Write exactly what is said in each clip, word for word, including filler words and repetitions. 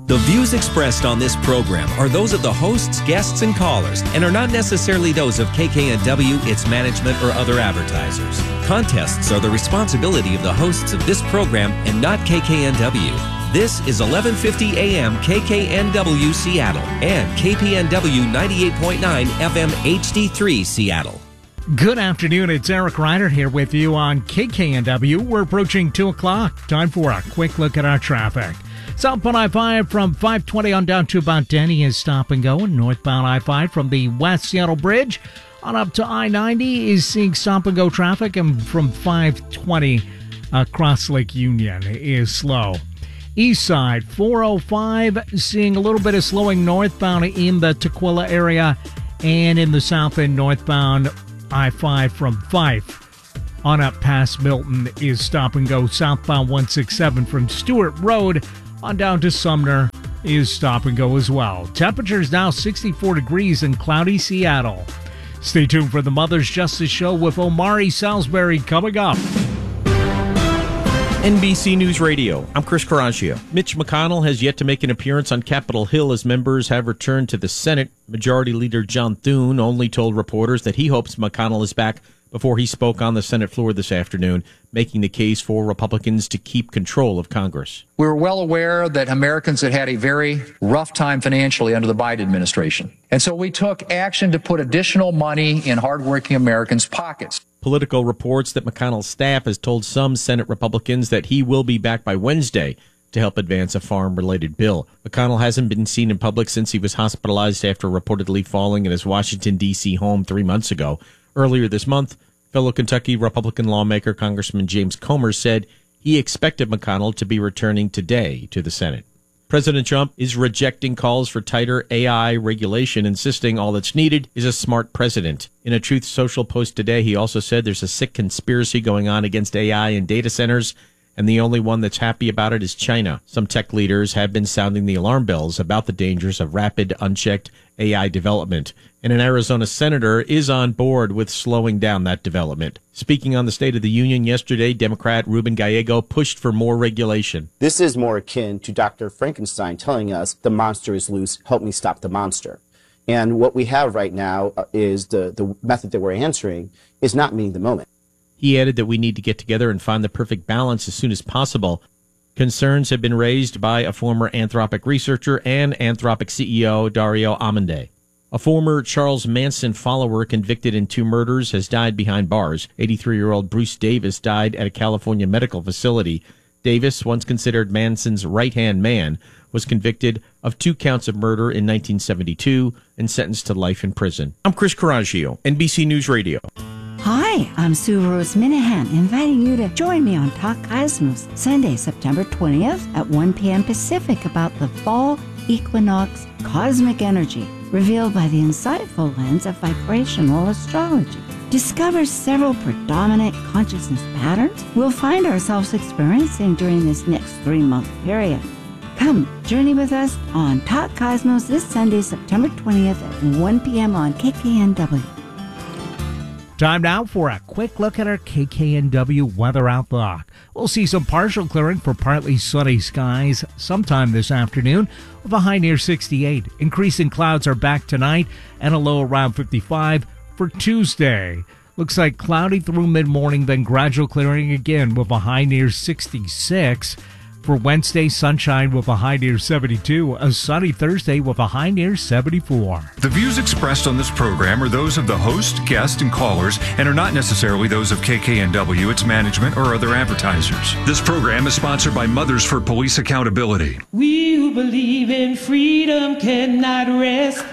The views expressed on this program are those of the hosts, guests, and callers and are not necessarily those of K K N W, its management, or other advertisers. Contests are the responsibility of the hosts of this program and not K K N W. This is eleven fifty A M K K N W Seattle and K P N W ninety-eight point nine F M H D three Seattle. Good afternoon, it's Eric Ryder here with you on K K N W. We're approaching two o'clock. Time for a quick look at our traffic. Southbound I five from five twenty on down to about Denny is stop and go. And northbound I five from the West Seattle Bridge on up to I ninety is seeing stop and go traffic. And from five twenty across Lake Union is slow. East side four oh five seeing a little bit of slowing northbound in the Tukwila area. And in the south end northbound I five from Fife on up past Milton is stop and go. Southbound one sixty-seven from Stewart Road on down to Sumner is stop and go as well. Temperatures now sixty-four degrees in cloudy Seattle. Stay tuned for the Mother's Justice Show with Omari Salisbury coming up. N B C News Radio, I'm Chris Caraccio. Mitch McConnell has yet to make an appearance on Capitol Hill as members have returned to the Senate. Majority Leader John Thune only told reporters that he hopes McConnell is back before he spoke on the Senate floor this afternoon, making the case for Republicans to keep control of Congress. We were well aware that Americans had had a very rough time financially under the Biden administration. And so we took action to put additional money in hardworking Americans' pockets. Political reports that McConnell's staff has told some Senate Republicans that he will be back by Wednesday to help advance a farm-related bill. McConnell hasn't been seen in public since he was hospitalized after reportedly falling in his Washington, D C home three months ago. Earlier this month, fellow Kentucky Republican lawmaker Congressman James Comer said he expected McConnell to be returning today to the Senate. President Trump is rejecting calls for tighter A I regulation, insisting all that's needed is a smart president. In a Truth Social post today, he also said there's a sick conspiracy going on against A I and data centers, and the only one that's happy about it is China. Some tech leaders have been sounding the alarm bells about the dangers of rapid, unchecked A I development. And an Arizona senator is on board with slowing down that development. Speaking on the State of the Union yesterday, Democrat Ruben Gallego pushed for more regulation. This is more akin to Doctor Frankenstein telling us the monster is loose, help me stop the monster. And what we have right now is the, the method that we're answering is not meeting the moment. He added that we need to get together and find the perfect balance as soon as possible. Concerns have been raised by a former Anthropic researcher and Anthropic C E O Dario Amodei. A former Charles Manson follower convicted in two murders has died behind bars. eighty-three-year-old Bruce Davis died at a California medical facility. Davis, once considered Manson's right-hand man, was convicted of two counts of murder in nineteen seventy-two and sentenced to life in prison. I'm Chris Caraccio, N B C News Radio. Hi, I'm Sue Rose Minahan, inviting you to join me on Talk Cosmos, Sunday, September twentieth at one p.m. Pacific about the fall equinox cosmic energy, revealed by the insightful lens of vibrational astrology. Discover several predominant consciousness patterns we'll find ourselves experiencing during this next three-month period. Come, journey with us on Talk Cosmos this Sunday, September twentieth at one p.m. on K K N W. Time now for a quick look at our K K N W weather outlook. We'll see some partial clearing for partly sunny skies sometime this afternoon with a high near sixty-eight. Increasing clouds are back tonight and a low around fifty-five for Tuesday. Looks like cloudy through mid-morning, then gradual clearing again with a high near sixty-six. For Wednesday, sunshine with a high near seventy-two. A sunny Thursday with a high near seventy-four. The views expressed on this program are those of the host, guests, and callers and are not necessarily those of K K N W, its management, or other advertisers. This program is sponsored by Mothers for Police Accountability. We who believe in freedom cannot rest.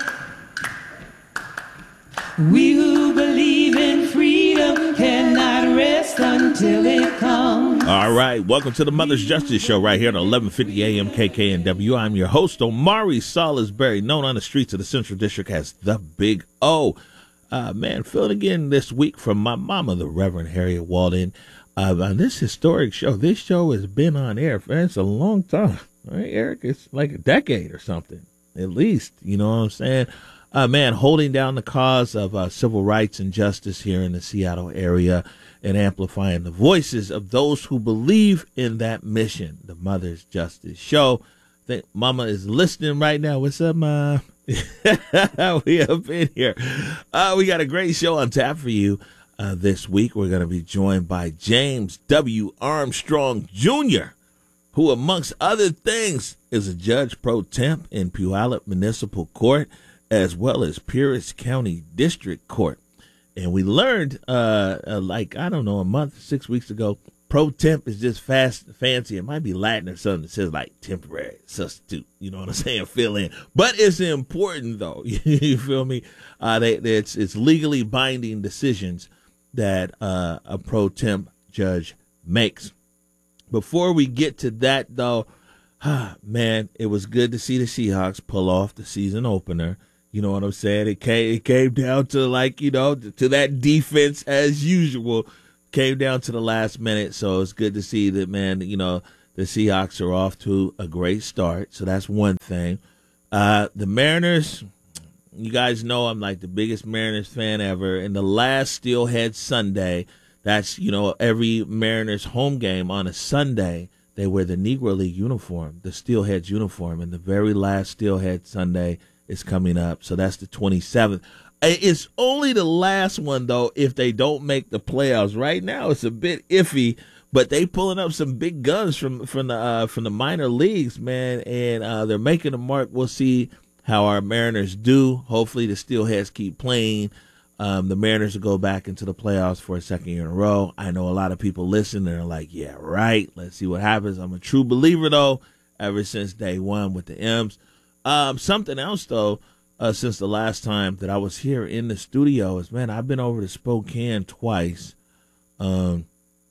We who believe in freedom cannot rest until it comes. All right, welcome to the Mother's Justice Show right here at eleven fifty A M K K N W. I'm your host, Omari Salisbury, known on the streets of the Central District as the Big O. Uh, man, filling again this week from my mama, the Reverend Harriet Walden. Uh, on this historic show, this show has been on air for it's a long time, right, Eric? It's like a decade or something, at least. You know what I'm saying? Uh, man, holding down the cause of uh, civil rights and justice here in the Seattle area and amplifying the voices of those who believe in that mission. The Mother's Justice Show. I think Mama is listening right now. What's up, Ma? We up in here. Uh, we got a great show on tap for you uh, this week. We're going to be joined by James W. Armstrong Junior, who, amongst other things, is a judge pro temp in Puyallup Municipal Court, as well as Pierce County District Court. And we learned, uh, uh, like, I don't know, a month, six weeks ago, pro temp is just fast, fancy. It might be Latin or something that says, like, temporary substitute. You know what I'm saying? Fill in. But it's important, though. You feel me? Uh, they, they, it's, it's legally binding decisions that uh, a pro temp judge makes. Before we get to that, though, ah, man, it was good to see the Seahawks pull off the season opener. You know what I'm saying? It came, it came down to, like, you know, to that defense as usual. Came down to the last minute, so it's good to see that, man, you know, the Seahawks are off to a great start. So that's one thing. Uh, the Mariners, you guys know I'm like the biggest Mariners fan ever. And the last Steelhead Sunday, that's, you know, every Mariners home game on a Sunday, they wear the Negro League uniform, the Steelheads uniform. And the very last Steelhead Sunday is coming up. So that's the twenty-seventh. It's only the last one, though, if they don't make the playoffs. Right now, it's a bit iffy, but they pulling up some big guns from from the uh, from the minor leagues, man, and uh, they're making a mark. We'll see how our Mariners do. Hopefully, the Steelheads keep playing. Um, the Mariners will go back into the playoffs for a second year in a row. I know a lot of people listen and are like, yeah, right. Let's see what happens. I'm a true believer, though, ever since day one with the M's. Um, something else, though. Uh, since the last time that I was here in the studio is, man, I've been over to Spokane twice, um,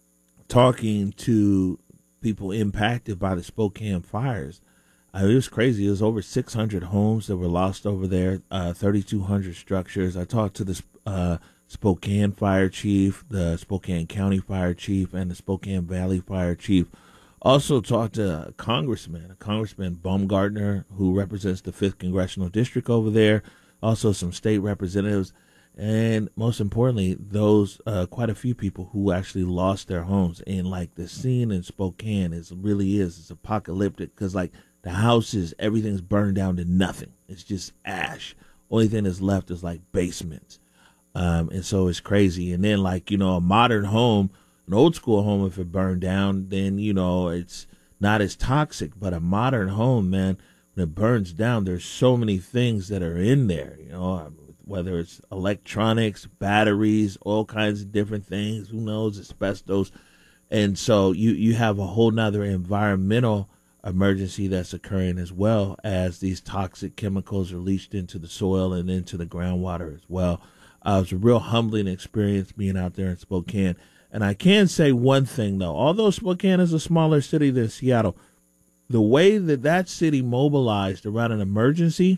talking to people impacted by the Spokane fires. Uh, it was crazy. It was over six hundred homes that were lost over there, uh, thirty-two hundred structures. I talked to the uh, Spokane fire chief, the Spokane County fire chief, and the Spokane Valley fire chief. Also talked to a congressman, a Congressman Baumgartner, who represents the fifth Congressional District over there. Also some state representatives. And most importantly, those uh, quite a few people who actually lost their homes. And, like, the scene in Spokane is really is. It's apocalyptic because, like, the houses, everything's burned down to nothing. It's just ash. Only thing that's left is, like, basements. Um, and so it's crazy. And then, like, you know, a modern home, an old school home, if it burned down, then, you know, it's not as toxic. But a modern home, man, when it burns down, there's so many things that are in there, you know, whether it's electronics, batteries, all kinds of different things, who knows, asbestos. And so you, you have a whole nother environmental emergency that's occurring, as well as these toxic chemicals are leached into the soil and into the groundwater as well. Uh, it was a real humbling experience being out there in Spokane. And I can say one thing, though. Although Spokane is a smaller city than Seattle, the way that that city mobilized around an emergency,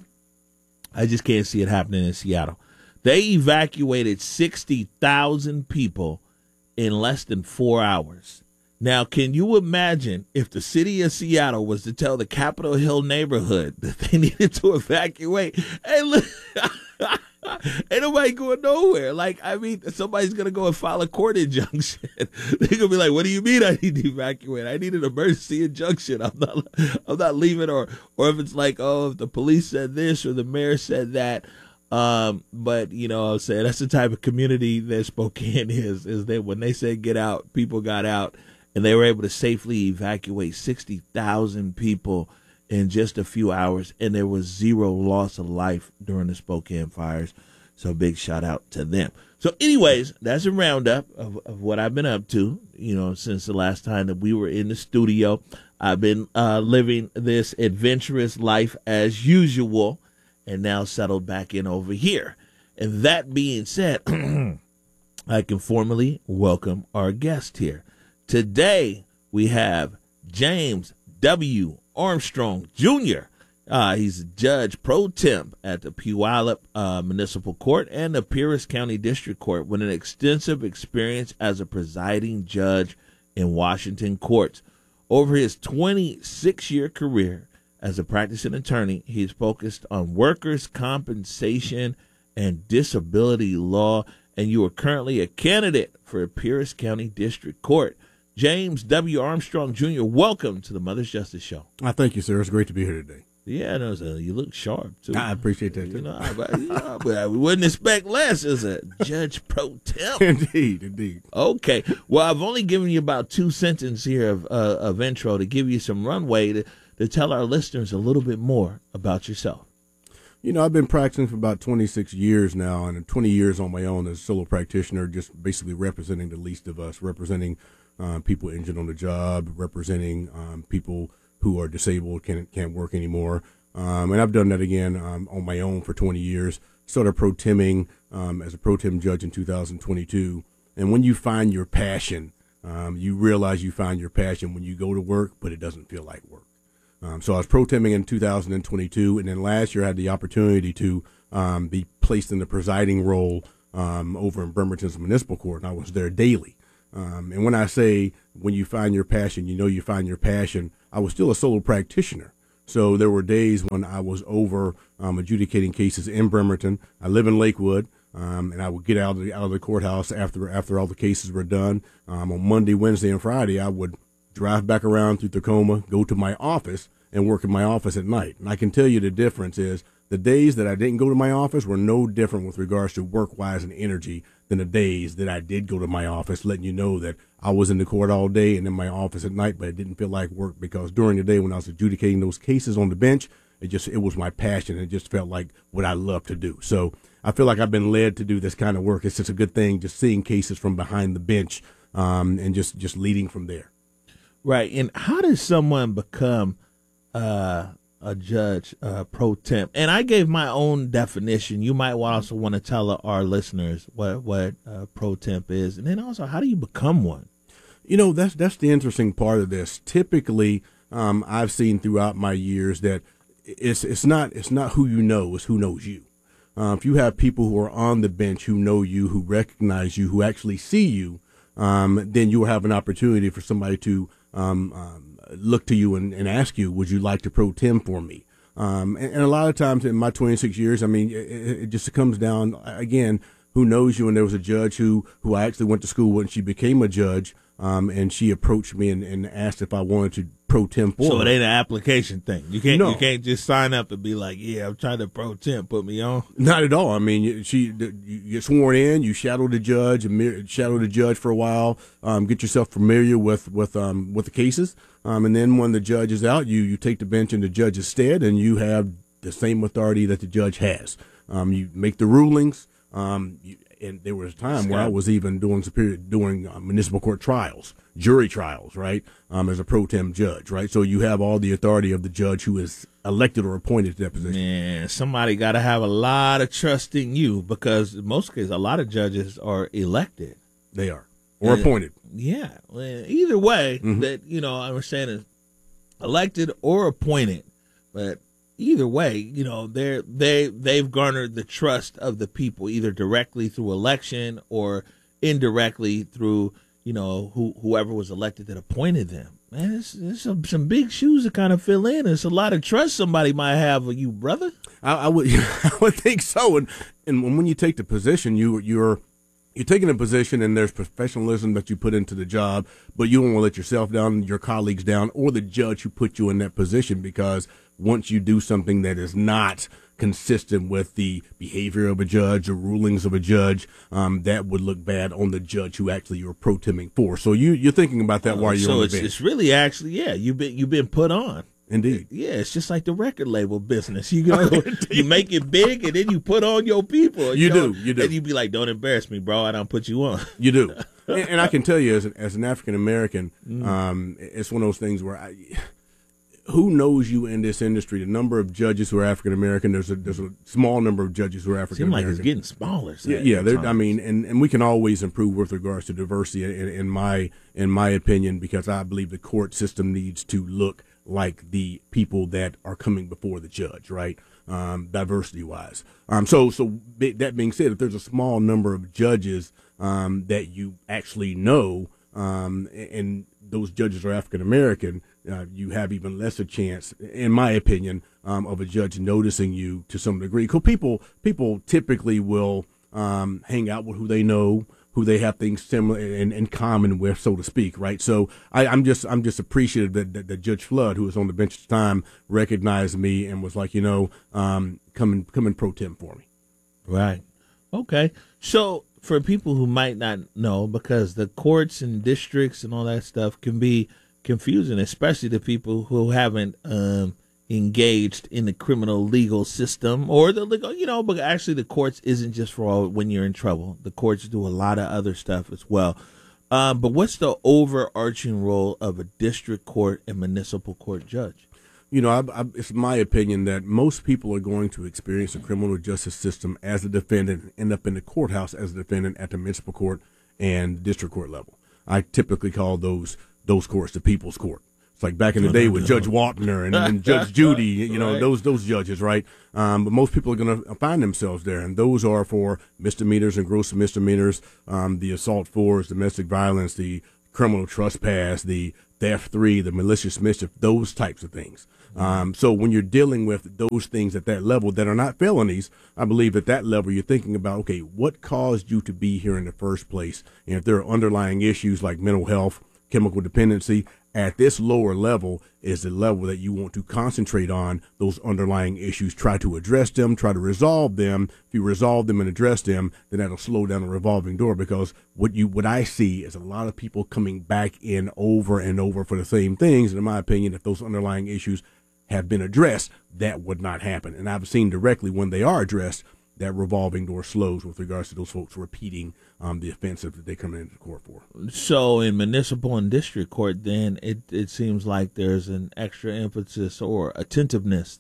I just can't see it happening in Seattle. They evacuated sixty thousand people in less than four hours. Now, can you imagine if the city of Seattle was to tell the Capitol Hill neighborhood that they needed to evacuate? Hey, look. Ain't nobody going nowhere. Like, I mean, somebody's going to go and file a court injunction. They're going to be like, what do you mean I need to evacuate? I need an emergency injunction. I'm not I'm not leaving. Or or if it's like, oh, if the police said this or the mayor said that. Um, but, you know what I'm saying, that's the type of community that Spokane is, is that when they say get out, people got out. And they were able to safely evacuate sixty thousand people in just a few hours, and there was zero loss of life during the Spokane fires. So big shout out to them. So anyways, that's a roundup of, of what I've been up to, you know, since the last time that we were in the studio. I've been uh, living this adventurous life as usual, and now settled back in over here. And that being said, I can formally welcome our guest here. Today, we have James W. Armstrong Junior Uh, he's a judge pro temp at the Puyallup uh, Municipal Court and the Pierce County District Court with an extensive experience as a presiding judge in Washington courts. Over his twenty-six-year career as a practicing attorney, he's focused on workers' compensation and disability law, and you are currently a candidate for Pierce County District Court. James W. Armstrong Junior, welcome to the Mother's Justice Show. I thank you, sir. It's great to be here today. Yeah, no, so you look sharp, too. I appreciate that, too. You know, I, you know, but we wouldn't expect less as a judge pro temp. Indeed, indeed. Okay. Well, I've only given you about two sentences here of, uh, of intro to give you some runway to, to tell our listeners a little bit more about yourself. You know, I've been practicing for about twenty-six years now, and twenty years on my own as a solo practitioner, just basically representing the least of us, representing uh, people injured on the job, representing um, people who are disabled, can't, can't work anymore. Um, and I've done that again um, on my own for twenty years. Started pro-temming um, as a pro-tem judge in two thousand twenty-two. And when you find your passion, um, you realize you find your passion when you go to work, but it doesn't feel like work. Um, so I was pro-temming in two thousand twenty-two, and then last year I had the opportunity to um, be placed in the presiding role um, over in Bremerton's Municipal Court, and I was there daily. Um, and when I say when you find your passion, you know you find your passion, I was still a solo practitioner. So there were days when I was over um, adjudicating cases in Bremerton. I live in Lakewood, um, and I would get out of the, out of the courthouse after after all the cases were done. Um, on Monday, Wednesday, and Friday, I would drive back around through Tacoma, go to my office, and work in my office at night. And I can tell you the difference is the days that I didn't go to my office were no different with regards to work-wise and energy than the days that I did go to my office, letting you know that I was in the court all day and in my office at night, but it didn't feel like work because during the day when I was adjudicating those cases on the bench, it just it was my passion. It just felt like what I love to do. So I feel like I've been led to do this kind of work. It's just a good thing just seeing cases from behind the bench um, and just, just leading from there. Right. And how does someone become uh, a judge uh, pro temp? And I gave my own definition. You might also want to tell our listeners what what uh, pro temp is, and then also how do you become one? You know, that's that's the interesting part of this. Typically, um, I've seen throughout my years that it's it's not it's not who you know, it's who knows you. Uh, if you have people who are on the bench who know you, who recognize you, who actually see you, um, then you will have an opportunity for somebody to um, um, look to you and, and ask you, would you like to pro tem for me? Um, and, and a lot of times in my twenty-six years, I mean, it, it just comes down, again, who knows you. And there was a judge who, who I actually went to school with, and she became a judge, um, and she approached me and, and asked if I wanted to pro tem for So her. it ain't an application thing. You can't No. you can't just sign up and be like, yeah, I'm trying to pro temp, put me on. Not at all. I mean, she you get sworn in, you shadow the judge, and shadow the judge for a while, um, get yourself familiar with with um, with the cases, um, and then when the judge is out, you you take the bench in the judge's stead, and you have the same authority that the judge has. Um, you make the rulings. Um, you, and there was a time where I was even doing superior, doing uh, municipal court trials, jury trials, right, um, as a pro tem judge, right? So you have all the authority of the judge who is elected or appointed to that position. Man, somebody got to have a lot of trust in you because in most cases, a lot of judges are elected. They are. Or And, appointed. Yeah. Well, either way, Mhm. that, you know, I was saying is elected or appointed, but either way, you know, they're, they, they've garnered the trust of the people either directly through election or indirectly through, you know, who, whoever was elected that appointed them. Man, it's, it's some, some big shoes to kind of fill in. It's a lot of trust somebody might have of you, brother. I, I would, I would think so. And and when you take the position, you you're you're taking a position, and there's professionalism that you put into the job, but you don't want to let yourself down, your colleagues down, or the judge who put you in that position, because once you do something that is not consistent with the behavior of a judge or rulings of a judge, um, that would look bad on the judge who actually you're pro temming for. So you you're thinking about that while you're so on the it's, bench. it's really actually, yeah, you've been, you've been put on. Indeed. Yeah, it's just like the record label business. You go, you make it big, and then you put on your people. You know? do, you do. And you be like, "Don't embarrass me, bro. I don't put you on." You do, and, and I can tell you, as an, as an African American, um, it's one of those things where I, who knows you in this industry? The number of judges who are African American, there's a there's a small number of judges who are African Seems like American. it's getting smaller. Yeah, yeah. they're- I mean, and, and we can always improve with regards to diversity. In, in my in my opinion, because I believe the court system needs to look like the people that are coming before the judge, right? Um, diversity wise. Um, so, so be, that being said, if there's a small number of judges um, that you actually know, um, and those judges are African American, uh, you have even less a chance, in my opinion, um, of a judge noticing you to some degree. Because people, people typically will um, hang out with who they know. who they have things similar in, in common with, so to speak, right? So I, I'm just I'm just appreciative that, that, that Judge Flood, who was on the bench at the time, recognized me and was like, you know, um, come and come and pro tem for me. Right. Okay. So for people who might not know, because the courts and districts and all that stuff can be confusing, especially to people who haven't um, engaged in the criminal legal system or the legal, you know, but actually the courts isn't just for all when you're in trouble. The courts do a lot of other stuff as well. Um, but what's the overarching role of a district court and municipal court judge? You know, I, I, it's my opinion that most people are going to experience the criminal justice system as a defendant and end up in the courthouse as a defendant at the municipal court and district court level. I typically call those those courts the people's court. It's like back in the day with Judge Waltner and, and Judge Judy, you know, right. those those judges, right? Um, but most people are going to find themselves there, and those are for misdemeanors and gross misdemeanors, um, the assault fours, domestic violence, the criminal trespass, the theft three, the malicious mischief, those types of things. Um, so when you're dealing with those things at that level that are not felonies, I believe at that level you're thinking about, okay, what caused you to be here in the first place? And if there are underlying issues like mental health, chemical dependency, at this lower level is the level that you want to concentrate on those underlying issues, try to address them, try to resolve them. If you resolve them and address them, then that'll slow down the revolving door, because what you what I see is a lot of people coming back in over and over for the same things. And in my opinion, if those underlying issues have been addressed, that would not happen. And I've seen directly when they are addressed, that revolving door slows with regards to those folks repeating um, the offensive that they come into court for. So in municipal and district court, then it, it seems like there's an extra emphasis or attentiveness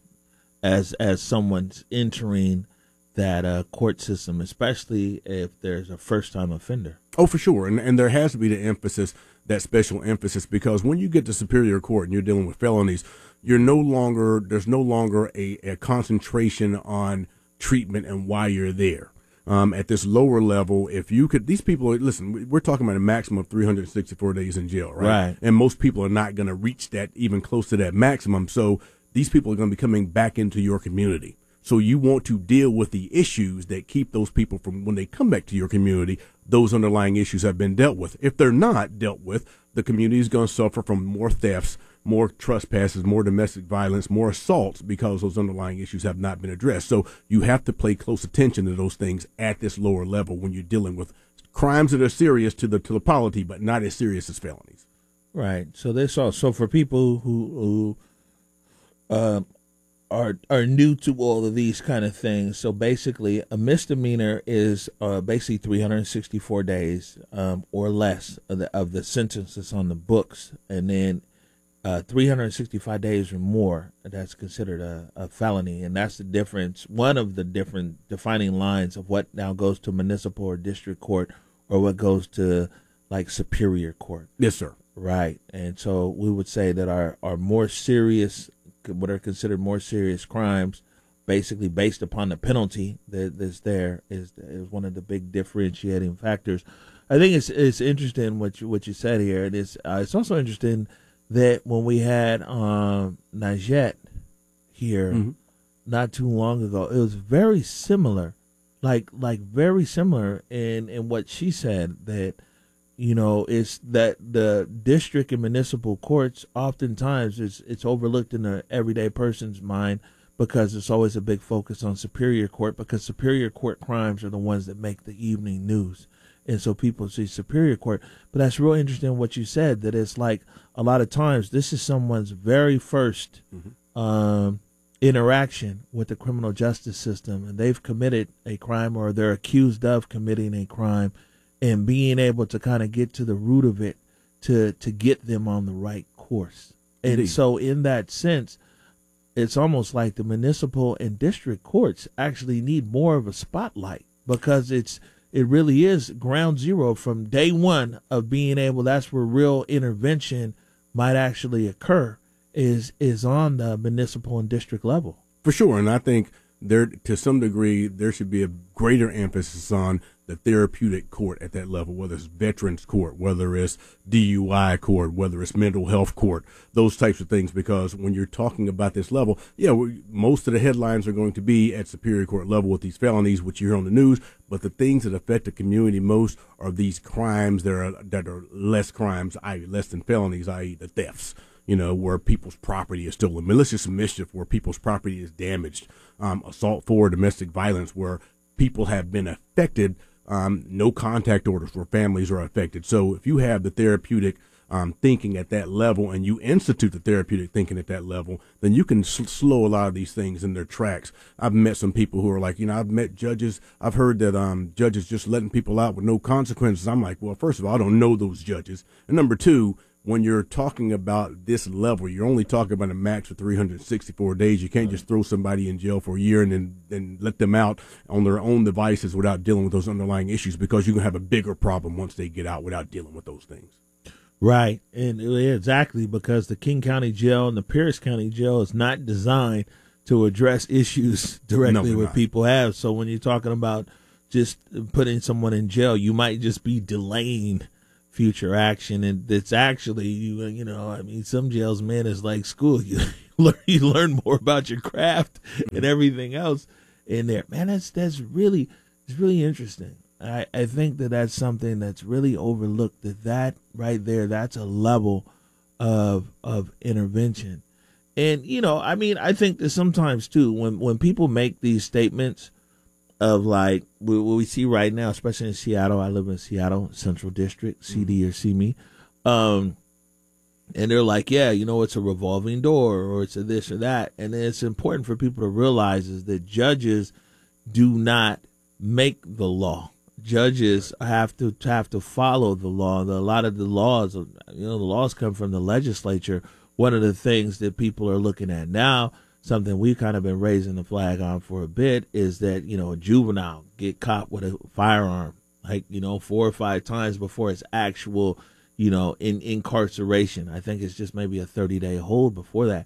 as as someone's entering that uh, court system, especially if there's a first-time offender. Oh, for sure. And and there has to be the emphasis, that special emphasis, because when you get to Superior Court and you're dealing with felonies, you're no longer, there's no longer a, a concentration on treatment and why you're there. Um, at this lower level, if you could, these people, listen, we're talking about a maximum of three hundred sixty-four days in jail, right? Right. And most people are not going to reach that, even close to that maximum. So these people are going to be coming back into your community. So you want to deal with the issues that keep those people from, when they come back to your community, those underlying issues have been dealt with. If they're not dealt with, the community is going to suffer from more thefts, more trespasses, more domestic violence, more assaults, because those underlying issues have not been addressed. So you have to pay close attention to those things at this lower level when you're dealing with crimes that are serious to the to the polity, but not as serious as felonies. Right. So this also for people who who uh, are are new to all of these kind of things. So basically, a misdemeanor is uh, basically three hundred sixty-four days um, or less of the of the sentences on the books, and then Uh, three hundred sixty-five days or more, that's considered a, a felony. And that's the difference, one of the different defining lines of what now goes to municipal or district court, or what goes to like Superior Court. Yes, sir. Right. And so we would say that our, our more serious, what are considered more serious crimes, basically based upon the penalty that, that's there, is is one of the big differentiating factors. I think it's it's interesting what you, what you said here. It is, uh, it's also interesting that when we had um, Najette here mm-hmm. not too long ago, it was very similar, like like very similar in, in what she said, that, you know, it's that the district and municipal courts oftentimes it's, it's overlooked in the everyday person's mind, because it's always a big focus on Superior Court, because Superior Court crimes are the ones that make the evening news. And so people see Superior Court. But that's real interesting what you said, that it's like a lot of times this is someone's very first mm-hmm. um, interaction with the criminal justice system, and they've committed a crime, or they're accused of committing a crime, and being able to kind of get to the root of it to, to get them on the right course. And Indeed. So in that sense, it's almost like the municipal and district courts actually need more of a spotlight, because it's it really is ground zero from day one of being able, that's where real intervention might actually occur, is is on the municipal and district level. For sure. And I think there, to some degree, there should be a greater emphasis on the therapeutic court at that level, whether it's veterans court, whether it's D U I court, whether it's mental health court, those types of things. Because when you're talking about this level, yeah, we, most of the headlines are going to be at Superior Court level with these felonies, which you hear on the news. But the things that affect the community most are these crimes that are that are less crimes, that is less than felonies, that is the thefts, you know, where people's property is stolen, malicious mischief, where people's property is damaged, um, assault for domestic violence, where people have been affected, um, no contact orders where families are affected. So if you have the therapeutic um, thinking at that level and you institute the therapeutic thinking at that level, then you can sl- slow a lot of these things in their tracks. I've met some people who are like, you know, I've met judges. I've heard that um, judges just letting people out with no consequences. I'm like, well, first of all, I don't know those judges. And number two, when you're talking about this level, you're only talking about a max of three hundred sixty-four days. You can't just throw somebody in jail for a year and then, then let them out on their own devices without dealing with those underlying issues, because you're going to have a bigger problem once they get out without dealing with those things. Right. And yeah, exactly, because the King County Jail and the Pierce County Jail is not designed to address issues directly No, what not. people have. So when you're talking about just putting someone in jail, you might just be delaying future action, and it's actually, you you know, I mean, some jails, man, is like school. You learn you learn more about your craft and everything else in there. Man, that's that's really it's really interesting. I I think that that's something that's really overlooked. That that right there, that's a level of of intervention. And you know, I mean, I think that sometimes too, when when people make these statements of like what we see right now, especially in Seattle. I live in Seattle, Central District, C D or see me. Um, and they're like, yeah, you know, it's a revolving door, or it's a this or that. And then it's important for people to realize is that judges do not make the law. Judges have to have to follow the law. The, a lot of the laws, you know, the laws come from the legislature. One of the things that people are looking at now, something we've kind of been raising the flag on for a bit, is that, you know, a juvenile get caught with a firearm, like, you know, four or five times before it's actual, you know, in incarceration. I think it's just maybe a thirty day hold before that.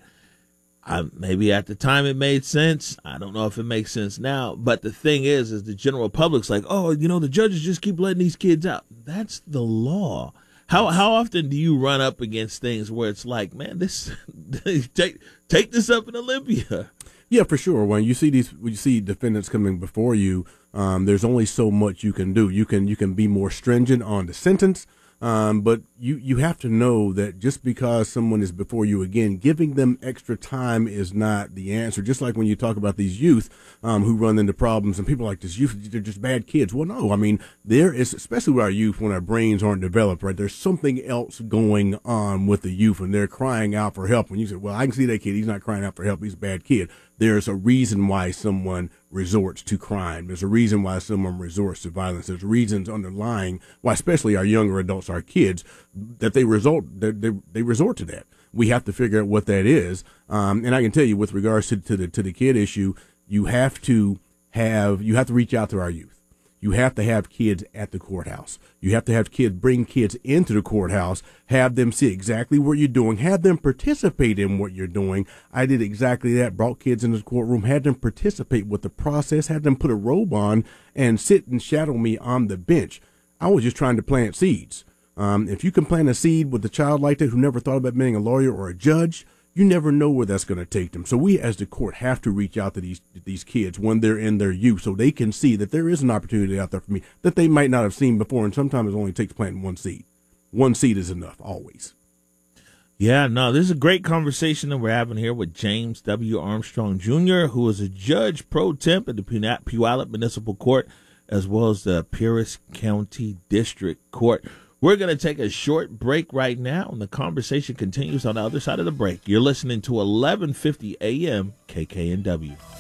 I, maybe at the time it made sense. I don't know if it makes sense now. But the thing is, is the general public's like, oh, you know, the judges just keep letting these kids out. That's the law. How how often do you run up against things where it's like, man, this take take this up in Olympia? Yeah, for sure. When you see these, when you see defendants coming before you, um, there's only so much you can do. You can you can be more stringent on the sentence, um, but you you have to know that just because someone is before you again, giving them extra time is not the answer. Just like when you talk about these youth um, who run into problems and people like this youth, they're just bad kids. Well, no, I mean, there is, especially with our youth, when our brains aren't developed, right? There's something else going on with the youth, and they're crying out for help. When you say, well, I can see that kid, he's not crying out for help, he's a bad kid. There's a reason why someone resorts to crime. There's a reason why someone resorts to violence. There's reasons underlying why, especially our younger adults, our kids, that they resort that they, they resort to that. We have to figure out what that is. Um, and I can tell you, with regards to, to the to the kid issue, you have to have you have to reach out to our youth. You have to have kids at the courthouse. You have to have kids, bring kids into the courthouse, have them see exactly what you're doing, have them participate in what you're doing. I did exactly that, brought kids into the courtroom, had them participate with the process, had them put a robe on and sit and shadow me on the bench. I was just trying to plant seeds. Um, if you can plant a seed with a child like that who never thought about being a lawyer or a judge, you never know where that's going to take them. So we, as the court, have to reach out to these these kids when they're in their youth, so they can see that there is an opportunity out there for me that they might not have seen before. And sometimes it only takes planting one seed. One seed is enough, always. Yeah, no, this is a great conversation that we're having here with James W. Armstrong Junior, who is a judge pro temp at the Puyallup Municipal Court, as well as the Pierce County District Court. We're going to take a short break right now, and the conversation continues on the other side of the break. You're listening to eleven fifty A M K K N W.